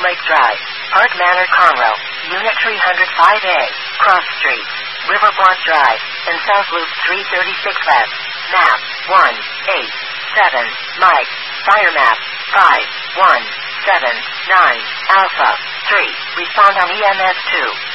Lake Drive, Park Manor, Conroe, Unit 305A, Cross Street, Riverblunt Drive, and South Loop 336 West. Map 187, Mike. Fire map 5179, Alpha 3. Respond on EMS 2.